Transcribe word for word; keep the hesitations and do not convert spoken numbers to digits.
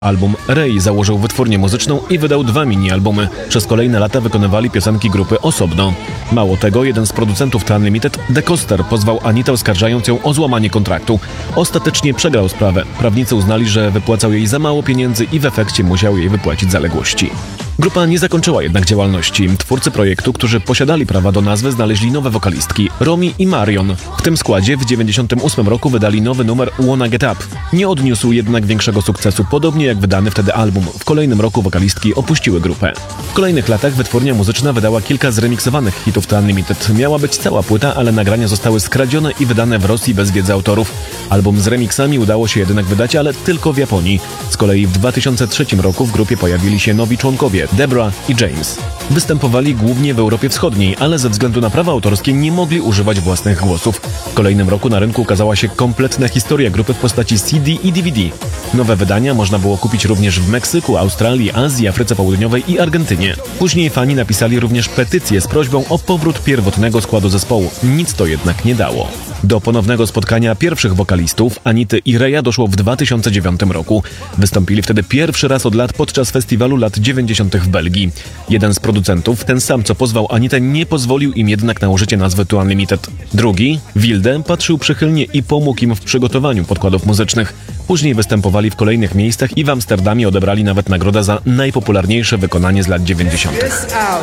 Album Ray założył wytwórnię muzyczną i wydał dwa mini-albumy. Przez kolejne lata wykonywali piosenki grupy osobno. Mało tego, jeden z producentów The Unlimited, The Coster, pozwał Anitę, oskarżając ją o złamanie kontraktu. Ostatecznie przegrał sprawę. Prawnicy uznali, że wypłacał jej za mało pieniędzy i w efekcie musiał jej wypłacić zaległości. Grupa nie zakończyła jednak działalności. Twórcy projektu, którzy posiadali prawa do nazwy, znaleźli nowe wokalistki, Romy i Marion. W tym składzie w dziewięćdziesiątym ósmym roku wydali nowy numer Wanna Get Up. Nie odniósł jednak większego sukcesu, podobnie jak wydany wtedy album. W kolejnym roku wokalistki opuściły grupę. W kolejnych latach wytwórnia muzyczna wydała kilka zremiksowanych hitów The Unlimited. Miała być cała płyta, ale nagrania zostały skradzione i wydane w Rosji bez wiedzy autorów. Album z remixami udało się jednak wydać, ale tylko w Japonii. Z kolei w dwa tysiące trzecim roku w grupie pojawili się nowi członkowie, Debra i James. Występowali głównie w Europie Wschodniej, ale ze względu na prawa autorskie nie mogli używać własnych głosów. W kolejnym roku na rynku ukazała się kompletna historia grupy w postaci C D i D V D. Nowe wydania można było kupić również w Meksyku, Australii, Azji, Afryce Południowej i Argentynie. Później fani napisali również petycję z prośbą o powrót pierwotnego składu zespołu. Nic to jednak nie dało. Do ponownego spotkania pierwszych wokalistów, Anity i Raya, doszło w dwa tysiące dziewiątym roku. Wystąpili wtedy pierwszy raz od lat podczas festiwalu lat dziewięćdziesiątych w Belgii. Jeden z producentów, ten sam co pozwał Anitę, nie pozwolił im jednak na użycie nazwy The Unlimited. Drugi, Wilde, patrzył przychylnie i pomógł im w przygotowaniu podkładów muzycznych. Później występowali w kolejnych miejscach i w Amsterdamie odebrali nawet nagrodę za najpopularniejsze wykonanie z lat dziewięćdziesiątych.